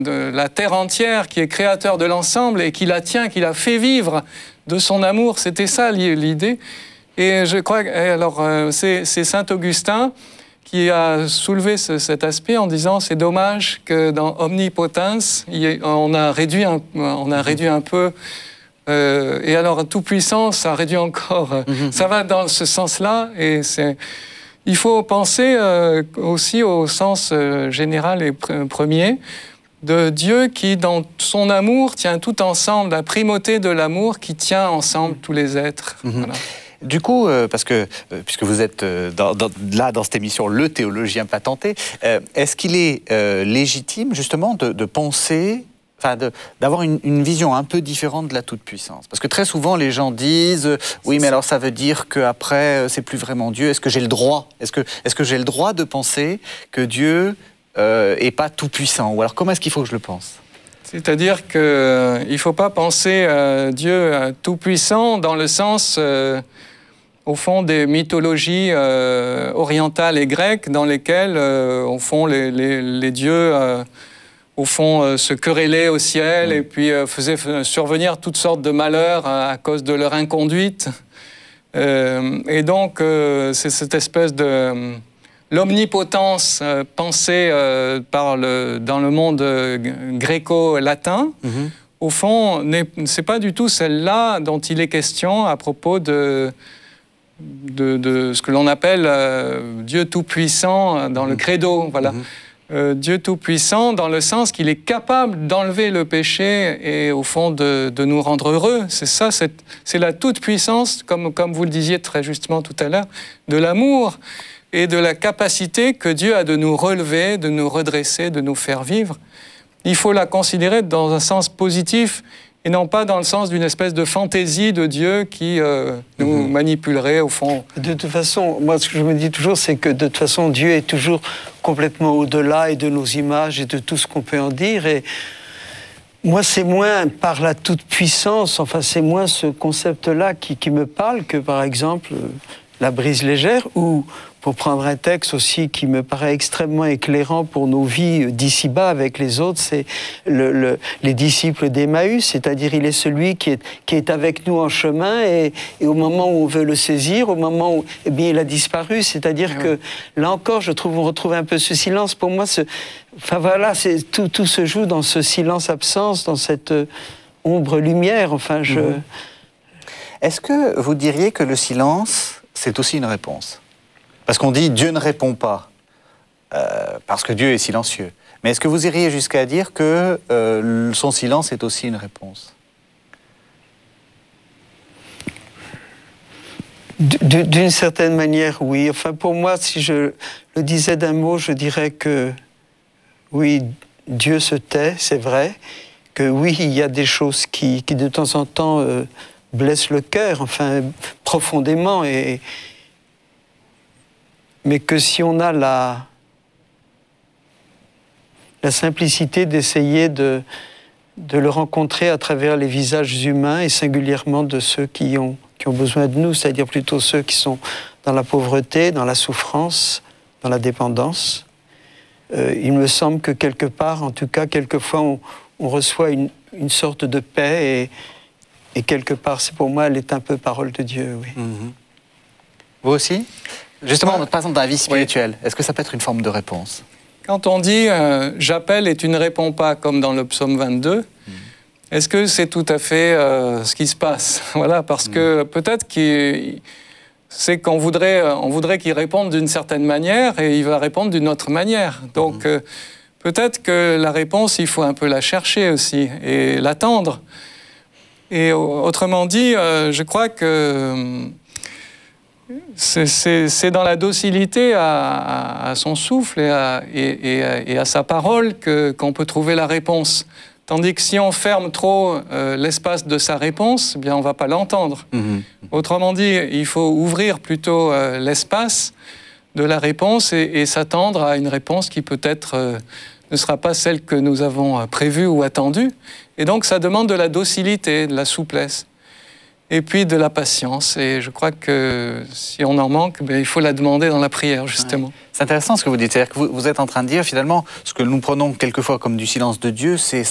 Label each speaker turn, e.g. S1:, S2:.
S1: de la terre entière, qui est créateur de l'ensemble et qui la tient, qui la fait vivre de son amour. C'était ça l'idée. Et je crois que c'est saint Augustin qui a soulevé cet aspect en disant c'est dommage que dans omnipotence, on a réduit un peu. Et alors tout-puissant, ça réduit encore. Ça va dans ce sens-là. Et il faut penser aussi au sens général et premier de Dieu qui, dans son amour, tient tout ensemble, la primauté de l'amour qui tient ensemble tous les êtres. Voilà.
S2: Du coup, parce que puisque vous êtes dans cette émission le théologien patenté, est-ce qu'il est légitime justement de penser, enfin d'avoir une vision un peu différente de la toute-puissance? Parce que très souvent les gens disent oui, mais alors ça veut dire qu'après c'est plus vraiment Dieu. Est-ce que j'ai le droit? Est-ce que j'ai le droit de penser que Dieu est pas tout-puissant? Ou alors comment est-ce qu'il faut que je le pense?
S1: C'est-à-dire qu'il ne faut pas penser Dieu tout-puissant dans le sens, au fond, des mythologies orientales et grecques dans lesquelles, au fond, les dieux, au fond, se querellaient au ciel et puis faisaient survenir toutes sortes de malheurs à cause de leur inconduite. Et donc, c'est cette espèce de... L'omnipotence pensée dans le monde gréco-latin, au fond, c'est pas du tout celle-là dont il est question à propos de ce que l'on appelle Dieu tout-puissant dans le credo. Voilà. Dieu tout-puissant dans le sens qu'il est capable d'enlever le péché et au fond de nous rendre heureux. C'est ça, c'est la toute-puissance, comme vous le disiez très justement tout à l'heure, de l'amour et de la capacité que Dieu a de nous relever, de nous redresser, de nous faire vivre. Il faut la considérer dans un sens positif et non pas dans le sens d'une espèce de fantaisie de Dieu qui nous manipulerait au fond.
S3: De toute façon, moi ce que je me dis toujours, c'est que de toute façon Dieu est toujours complètement au-delà et de nos images et de tout ce qu'on peut en dire. Et moi c'est moins par la toute-puissance, enfin c'est moins ce concept-là qui me parle que par exemple la brise légère ou... Pour prendre un texte aussi qui me paraît extrêmement éclairant pour nos vies d'ici-bas avec les autres, c'est les disciples d'Emmaüs, c'est-à-dire il est celui qui est avec nous en chemin et au moment où on veut le saisir, au moment où il a disparu, c'est-à-dire que là encore, je trouve, on retrouve un peu ce silence. Pour moi, enfin voilà, tout se joue dans ce silence-absence, dans cette ombre-lumière. Enfin,
S2: Est-ce que vous diriez que le silence, c'est aussi une réponse ? Parce qu'on dit Dieu ne répond pas, parce que Dieu est silencieux. Mais est-ce que vous iriez jusqu'à dire que son silence est aussi une réponse?
S3: D'une certaine manière, oui. Enfin, pour moi, si je le disais d'un mot, je dirais que oui, Dieu se tait, c'est vrai. Que oui, il y a des choses qui de temps en temps blessent le cœur, enfin, profondément. Mais que si on a la simplicité d'essayer de le rencontrer à travers les visages humains et singulièrement de ceux qui ont besoin de nous, c'est-à-dire plutôt ceux qui sont dans la pauvreté, dans la souffrance, dans la dépendance, il me semble que quelque part, en tout cas, quelquefois, on reçoit une sorte de paix et quelque part, c'est pour moi, elle est un peu parole de Dieu, oui.
S2: Vous aussi ? Justement, par exemple, dans la vie spirituelle, est-ce que ça peut être une forme de réponse?
S1: Quand on dit « j'appelle et tu ne réponds pas », comme dans le psaume 22, est-ce que c'est tout à fait ce qui se passe? Voilà, parce que peut-être qu'on voudrait qu'il réponde d'une certaine manière et il va répondre d'une autre manière. Donc peut-être que la réponse, il faut un peu la chercher aussi et l'attendre. Et autrement dit, je crois que c'est dans la docilité à son souffle et à sa parole qu'on peut trouver la réponse. Tandis que si on ferme trop l'espace de sa réponse, eh bien on ne va pas l'entendre. Autrement dit, il faut ouvrir plutôt l'espace de la réponse et s'attendre à une réponse qui peut-être ne sera pas celle que nous avons prévue ou attendue. Et donc ça demande de la docilité, de la souplesse. et puis de la patience. Et je crois que si on en manque, il faut la demander dans la prière, justement.
S2: Ouais. C'est intéressant ce que vous dites, c'est-à-dire que vous êtes en train de dire finalement, ce que nous prenons quelquefois comme du silence de Dieu, c'est